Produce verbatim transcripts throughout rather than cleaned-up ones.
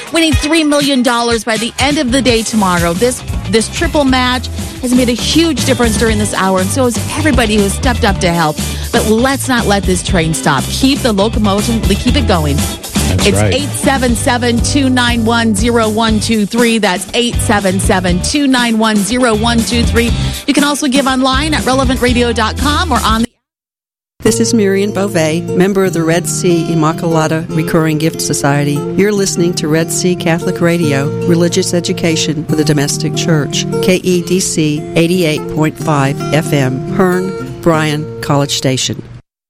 winning three million dollars by the end of the day tomorrow. This this triple match has made a huge difference during this hour, and so has everybody who has stepped up to help. But let's not let this train stop. Keep the locomotion, keep it going. That's it's right. eight seven seven, two nine one, zero one two three. That's eight seven seven, two nine one, zero one two three. You can also give online at relevant radio dot com or on the... This is Miriam Beauvais, member of the Red Sea Immaculata Recurring Gift Society. You're listening to Red Sea Catholic Radio, religious education for the domestic church. K E D C eighty-eight point five F M, Hearn, Bryan, College Station.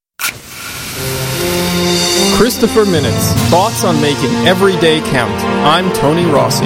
Christopher Minutes, thoughts on making every day count. I'm Tony Rossi.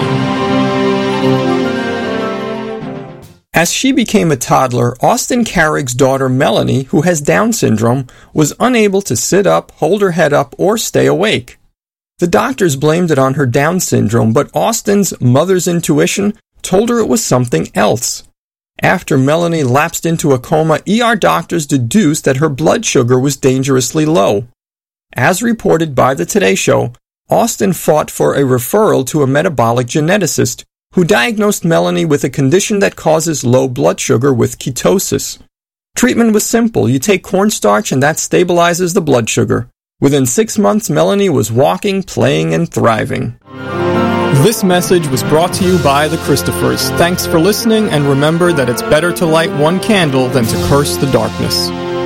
As she became a toddler, Austin Carrick's daughter Melanie, who has Down syndrome, was unable to sit up, hold her head up, or stay awake. The doctors blamed it on her Down syndrome, but Austin's mother's intuition told her it was something else. After Melanie lapsed into a coma, E R doctors deduced that her blood sugar was dangerously low. As reported by the Today Show, Austin fought for a referral to a metabolic geneticist, who diagnosed Melanie with a condition that causes low blood sugar with ketosis. Treatment was simple. You take cornstarch and that stabilizes the blood sugar. Within six months, Melanie was walking, playing, and thriving. This message was brought to you by the Christophers. Thanks for listening, and remember that it's better to light one candle than to curse the darkness.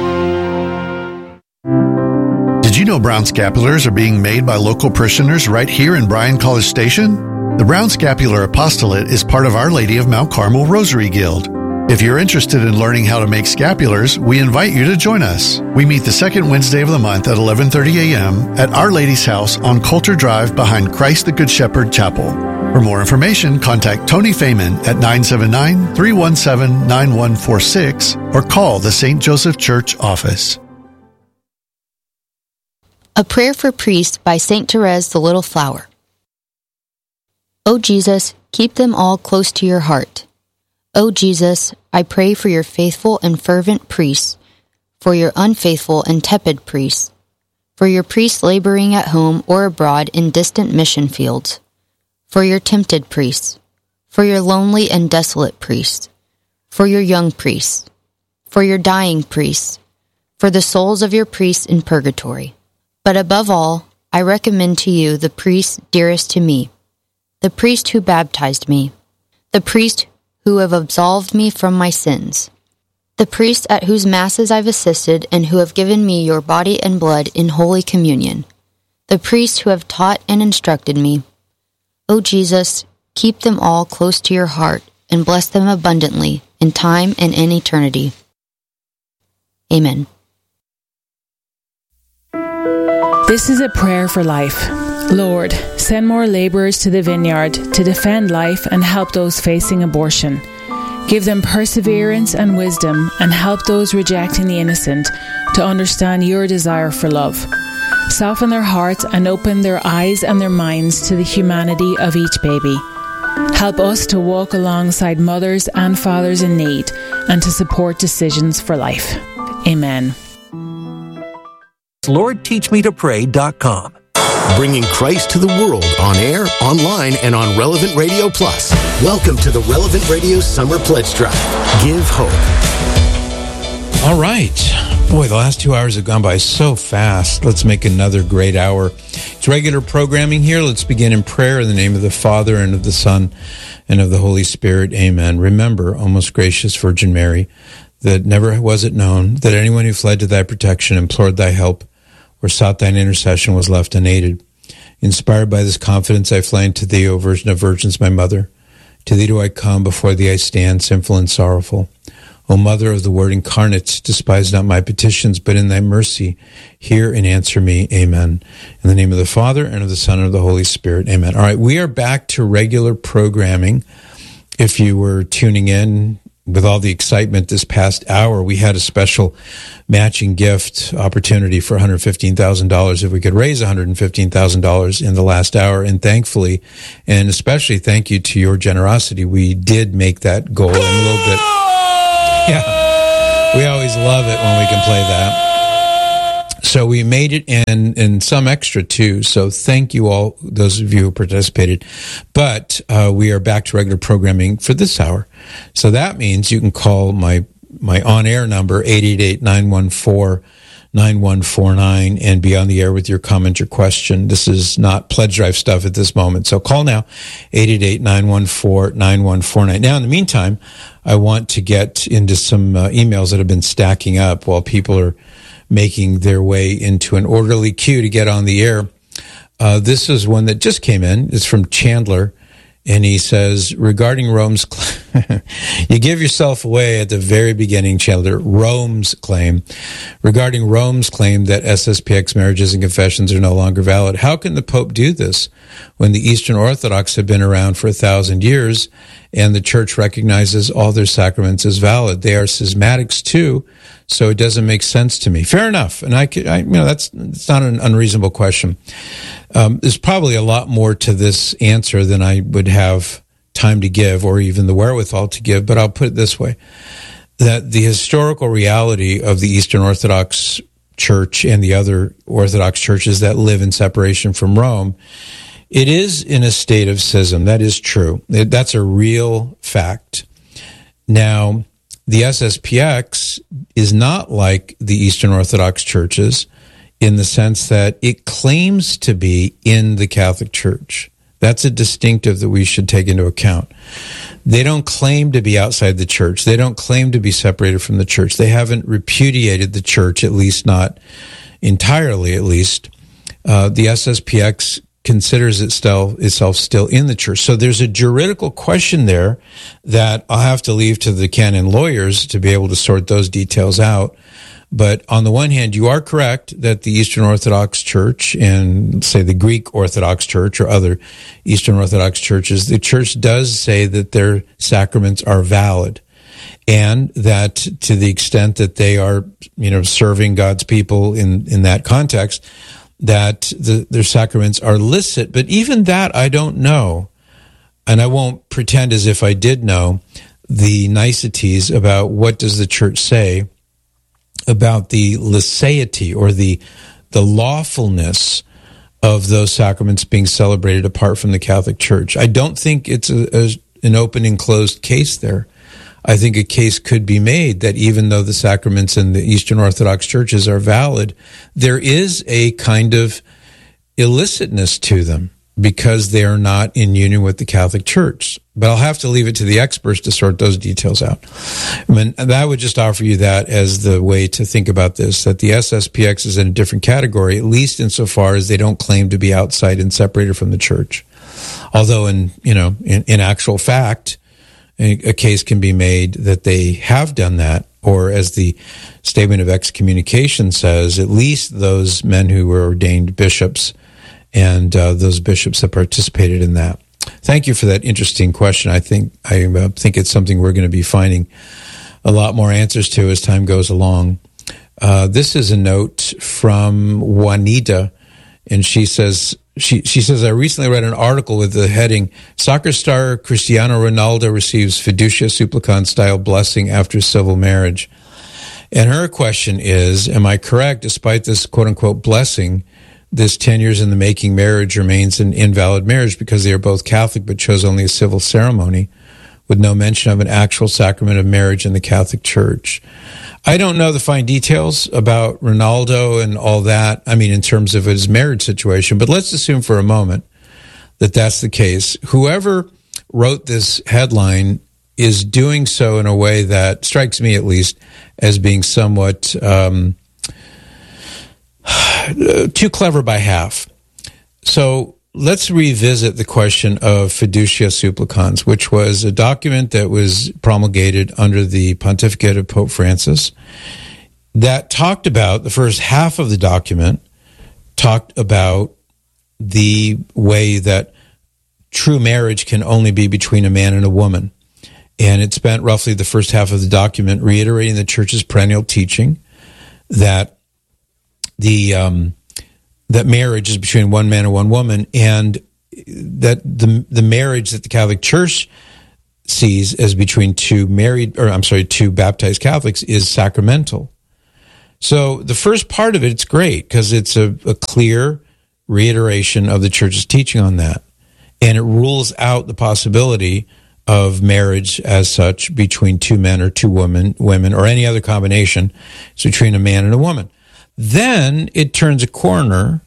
Did you know brown scapulars are being made by local parishioners right here in Bryan College Station? The Brown Scapular Apostolate is part of Our Lady of Mount Carmel Rosary Guild. If you're interested in learning how to make scapulars, we invite you to join us. We meet the second Wednesday of the month at eleven thirty a.m. at Our Lady's house on Coulter Drive behind Christ the Good Shepherd Chapel. For more information, contact Tony Feynman at nine seven nine, three one seven, nine one four six or call the Saint Joseph Church office. A Prayer for Priests by Saint Therese the Little Flower. O Jesus, keep them all close to your heart. O Jesus, I pray for your faithful and fervent priests, for your unfaithful and tepid priests, for your priests laboring at home or abroad in distant mission fields, for your tempted priests, for your lonely and desolate priests, for your young priests, for your dying priests, for the souls of your priests in purgatory. But above all, I recommend to you the priest dearest to me, the priest who baptized me, the priest who have absolved me from my sins, the priest at whose masses I've assisted and who have given me your body and blood in holy communion, the priests who have taught and instructed me. O Jesus, keep them all close to your heart and bless them abundantly in time and in eternity. Amen. This is a prayer for life. Lord, send more laborers to the vineyard to defend life and help those facing abortion. Give them perseverance and wisdom and help those rejecting the innocent to understand your desire for love. Soften their hearts and open their eyes and their minds to the humanity of each baby. Help us to walk alongside mothers and fathers in need and to support decisions for life. Amen. Lord Teach Me To Pray dot com. Bringing Christ to the world on air, online, and on Relevant Radio Plus. Welcome to the Relevant Radio Summer Pledge Drive. Give hope. All right. Boy, the last two hours have gone by so fast. Let's make another great hour. It's regular programming here. Let's begin in prayer in the name of the Father, and of the Son, and of the Holy Spirit. Amen. Remember, O most gracious Virgin Mary, that never was it known that anyone who fled to thy protection, implored thy help, or sought thine intercession was left unaided. Inspired by this confidence, I fly unto thee, O Virgin of Virgins, my mother. To thee do I come, before thee I stand, sinful and sorrowful. O Mother of the Word incarnate, despise not my petitions, but in thy mercy hear and answer me. Amen. In the name of the Father, and of the Son, and of the Holy Spirit. Amen. All right, we are back to regular programming. If you were tuning in, with all the excitement this past hour, we had a special matching gift opportunity for one hundred fifteen thousand dollars if we could raise one hundred fifteen thousand dollars in the last hour. And thankfully, and especially thank you to your generosity, we did make that goal in a little bit. Yeah, we always love it when we can play that. So we made it, and, and some extra too. So thank you all, those of you who participated. But uh, we are back to regular programming for this hour. So that means you can call my my on-air number, eight eight eight, nine one four, nine one four nine, and be on the air with your comment or question. This is not pledge drive stuff at this moment. So call now, eight eight eight, nine one four, nine one four nine. Now, in the meantime, I want to get into some uh, emails that have been stacking up while people are making their way into an orderly queue to get on the air. Uh, this is one that just came in. It's from Chandler, and he says, regarding Rome's claim, you give yourself away at the very beginning, Chandler, Rome's claim. Regarding Rome's claim that S S P X marriages and confessions are no longer valid, how can the Pope do this when the Eastern Orthodox have been around for a thousand years and the Church recognizes all their sacraments as valid? They are schismatics too, so it doesn't make sense to me. Fair enough, and I, could, I you know, that's it's not an unreasonable question. Um, there's probably a lot more to this answer than I would have time to give, or even the wherewithal to give. But I'll put it this way: that the historical reality of the Eastern Orthodox Church and the other Orthodox churches that live in separation from Rome, it is in a state of schism. That is true. It, that's a real fact. Now, the S S P X is not like the Eastern Orthodox churches in the sense that it claims to be in the Catholic Church. That's a distinctive that we should take into account. They don't claim to be outside the church. They don't claim to be separated from the church. They haven't repudiated the church, at least not entirely, at least. Uh, the S S P X considers itself, itself still in the church. So there's a juridical question there that I'll have to leave to the canon lawyers to be able to sort those details out. But on the one hand, you are correct that the Eastern Orthodox Church and, say, the Greek Orthodox Church or other Eastern Orthodox churches, the church does say that their sacraments are valid, and that to the extent that they are, you know, serving God's people in, in that context, that the, their sacraments are licit. But even that, I don't know, and I won't pretend as if I did know the niceties about what does the church say about the licéity or the the lawfulness of those sacraments being celebrated apart from the Catholic Church. I don't think it's a, a, an open and closed case there. I think a case could be made that even though the sacraments in the Eastern Orthodox churches are valid, there is a kind of illicitness to them because they are not in union with the Catholic Church. But I'll have to leave it to the experts to sort those details out. I mean, I would just offer you that as the way to think about this, that the S S P X is in a different category, at least insofar as they don't claim to be outside and separated from the church. Although in, you know, in, in actual fact, a, a case can be made that they have done that, or as the statement of excommunication says, at least those men who were ordained bishops and uh, those bishops that participated in that. Thank you for that interesting question. I think I uh, think it's something we're going to be finding a lot more answers to as time goes along. Uh, this is a note from Juanita, and she says she she says I recently read an article with the heading "Soccer Star Cristiano Ronaldo receives fiducia supplicans style blessing after civil marriage," and her question is, "Am I correct? Despite this quote unquote blessing, this ten years in the making marriage remains an invalid marriage because they are both Catholic but chose only a civil ceremony with no mention of an actual sacrament of marriage in the Catholic Church." I don't know the fine details about Ronaldo and all that, I mean, in terms of his marriage situation, but let's assume for a moment that that's the case. Whoever wrote this headline is doing so in a way that strikes me, at least, as being somewhat um, too clever by half. So let's revisit the question of Fiducia Supplicans, which was a document that was promulgated under the pontificate of Pope Francis that talked about, the first half of the document talked about the way that true marriage can only be between a man and a woman. And it spent roughly the first half of the document reiterating the Church's perennial teaching that the um, that marriage is between one man and one woman, and that the the marriage that the Catholic Church sees as between two married, or I'm sorry, two baptized Catholics is sacramental. So the first part of it, it's great because it's a, a clear reiteration of the church's teaching on that. And it rules out the possibility of marriage as such between two men or two women, women or any other combination. It's between a man and a woman. Then it turns a corner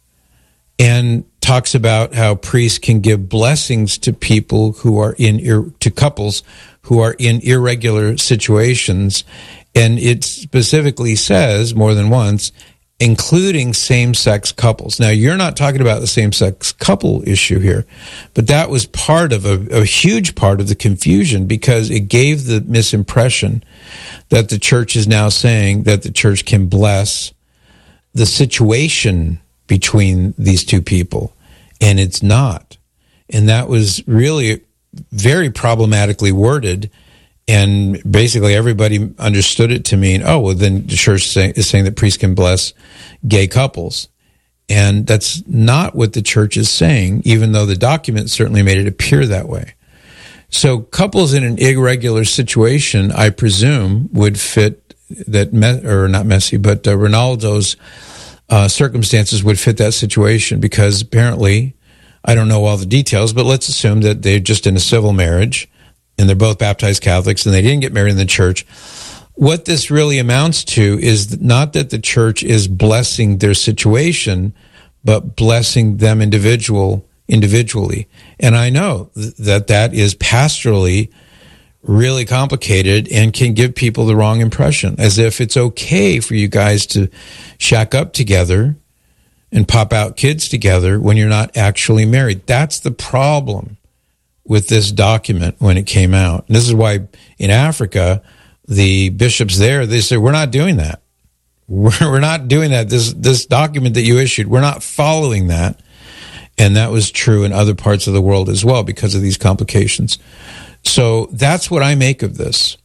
and talks about how priests can give blessings to people who are in, to couples who are in irregular situations. And it specifically says more than once, including same-sex couples. Now, you're not talking about the same-sex couple issue here, but that was part of a, a huge part of the confusion because it gave the misimpression that the church is now saying that the church can bless the situation between these two people, and it's not. And that was really very problematically worded, and basically everybody understood it to mean, oh, well, then the church say, is saying that priests can bless gay couples. And that's not what the church is saying, even though the document certainly made it appear that way. So couples in an irregular situation, I presume, would fit that, me- or not Messi, but uh, Ronaldo's uh, circumstances would fit that situation because apparently, I don't know all the details, but let's assume that they're just in a civil marriage and they're both baptized Catholics and they didn't get married in the church. What this really amounts to is not that the church is blessing their situation, but blessing them individual individually. And I know th- that that is pastorally really complicated and can give people the wrong impression, as if it's okay for you guys to shack up together and pop out kids together when you're not actually married. That's the problem with this document when it came out. And this is why in Africa, the bishops there, they said, we're not doing that. We're, we're not doing that. This, this document that you issued, we're not following that. And that was true in other parts of the world as well because of these complications. So that's what I make of this.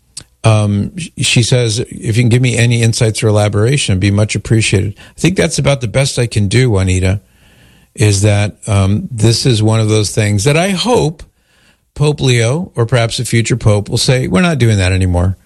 Um, she says, if you can give me any insights or elaboration, it'd be much appreciated. I think that's about the best I can do, Juanita, is that um, this is one of those things that I hope Pope Leo, or perhaps a future pope, will say, we're not doing that anymore,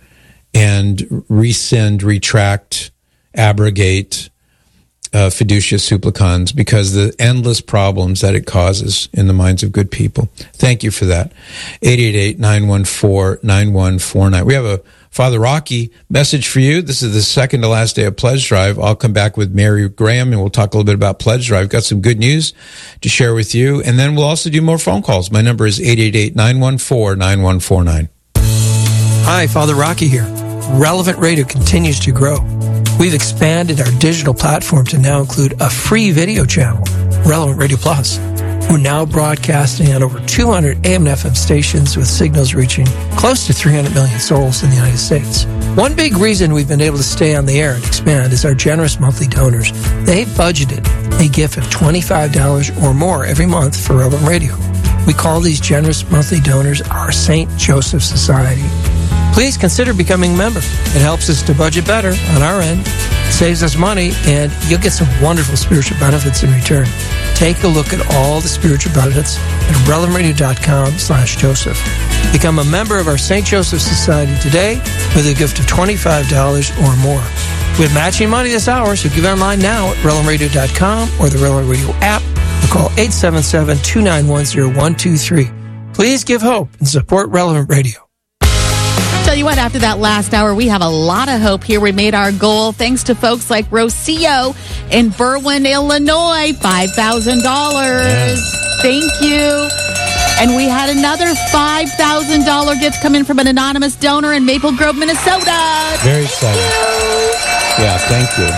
and rescind, retract, abrogate uh, fiducia supplicans, because the endless problems that it causes in the minds of good people. Thank you for that. eight eight eight, nine one four, nine one four nine. We have a Father Rocky message for you. This is the second to last day of Pledge Drive. I'll come back with Mary Graham and we'll talk a little bit about Pledge Drive. Got some good news to share with you. And then we'll also do more phone calls. My number is eight eight eight, nine one four, nine one four nine. Hi, Father Rocky here. Relevant Radio continues to grow. We've expanded our digital platform to now include a free video channel, Relevant Radio Plus. We're now broadcasting on over two hundred A M and F M stations with signals reaching close to three hundred million souls in the United States. One big reason we've been able to stay on the air and expand is our generous monthly donors. They've budgeted a gift of twenty-five dollars or more every month for Relevant Radio. We call these generous monthly donors our Saint Joseph Society. Please consider becoming a member. It helps us to budget better on our end, saves us money, and you'll get some wonderful spiritual benefits in return. Take a look at all the spiritual benefits at relevant radio dot com slash Joseph. Become a member of our Saint Joseph Society today with a gift of twenty-five dollars or more. We have matching money this hour, so give online now at relevant radio dot com or the Relevant Radio app or call eight seven seven, two nine one, zero one two three. Please give hope and support Relevant Radio. Tell you what, after that last hour, we have a lot of hope here. We made our goal thanks to folks like Rocio in Berwyn, Illinois, five thousand dollars. Yeah. Thank you. And we had another five thousand dollars gift come in from an anonymous donor in Maple Grove, Minnesota. Very exciting. Yeah, thank you.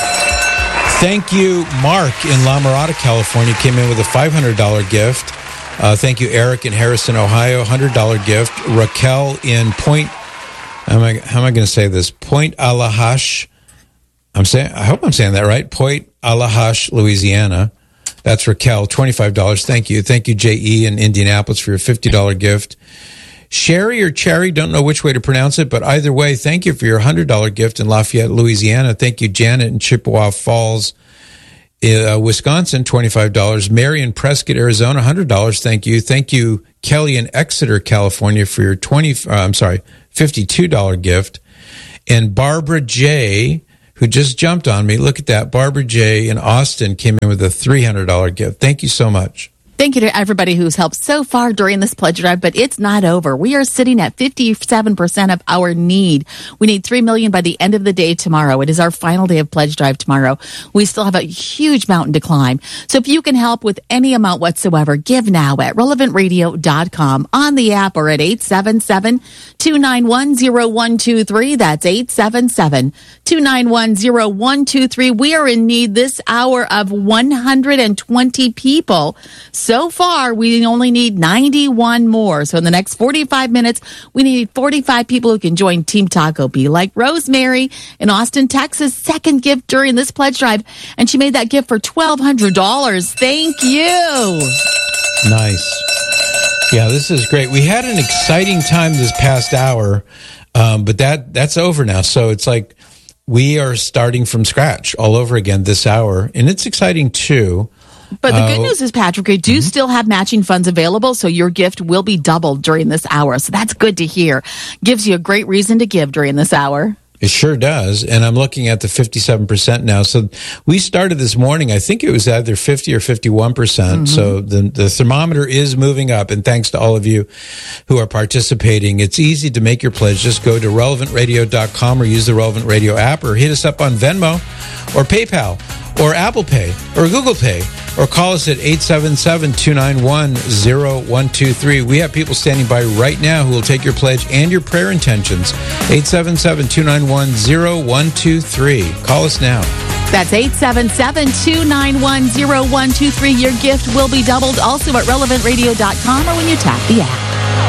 Thank you, Mark in La Mirada, California, came in with a five hundred dollars gift. Uh, thank you, Eric in Harrison, Ohio, one hundred dollars gift. Raquel in Point... How am I, how am I going to say this? Point Alahash. I'm saying, I hope I'm saying that right. Point Alahash, Louisiana. That's Raquel, twenty-five dollars. Thank you. Thank you, J E in Indianapolis, for your fifty dollars gift. Sherry or Cherry, don't know which way to pronounce it, but either way, thank you for your one hundred dollars gift in Lafayette, Louisiana. Thank you, Janet in Chippewa Falls, uh, Wisconsin, twenty-five dollars. Mary in Prescott, Arizona, one hundred dollars. Thank you. Thank you, Kelly in Exeter, California, for your twenty. Uh, I'm sorry. fifty-two dollars gift. And Barbara J., who just jumped on me. Look at that. Barbara J. in Austin came in with a three hundred dollars gift. Thank you so much. Thank you to everybody who's helped so far during this pledge drive, but it's not over. We are sitting at fifty-seven percent of our need. We need three million dollars by the end of the day tomorrow. It is our final day of pledge drive tomorrow. We still have a huge mountain to climb. So if you can help with any amount whatsoever, give now at relevant radio dot com, on the app, or at eight seven seven, two nine one, zero one two three. That's eight seven seven, two nine one, zero one two three. We are in need this hour of one hundred twenty people. So far, we only need ninety-one more. So in the next forty-five minutes, we need forty-five people who can join Team Taco Bee, like Rosemary in Austin, Texas, second gift during this pledge drive. And she made that gift for twelve hundred dollars. Thank you. Nice. Yeah, this is great. We had an exciting time this past hour, um, but that that's over now. So it's like we are starting from scratch all over again this hour. And it's exciting, too. But the Uh, good news is, Patrick, we do mm-hmm. still have matching funds available, so your gift will be doubled during this hour. So that's good to hear. Gives you a great reason to give during this hour. It sure does. And I'm looking at the fifty-seven percent now. So we started this morning, I think it was either fifty or fifty-one percent. Mm-hmm. So the, the thermometer is moving up. And thanks to all of you who are participating. It's easy to make your pledge. Just go to relevant radio dot com or use the Relevant Radio app, or hit us up on Venmo or PayPal or Apple Pay or Google Pay, or call us at eight seven seven, two nine one, zero one two three. We have people standing by right now who will take your pledge and your prayer intentions. eight seven seven, two nine one, zero one two three. Call us now. That's eight seven seven, two nine one, zero one two three. Your gift will be doubled also at relevant radio dot com or when you tap the app.